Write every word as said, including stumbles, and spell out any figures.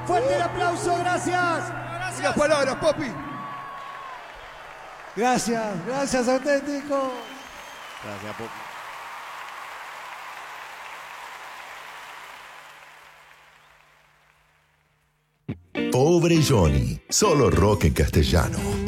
Fuerte el aplauso, gracias. Unas palabras, papi. Gracias, gracias, auténtico. Gracias, papi. Pobre Johnny, solo rock en castellano.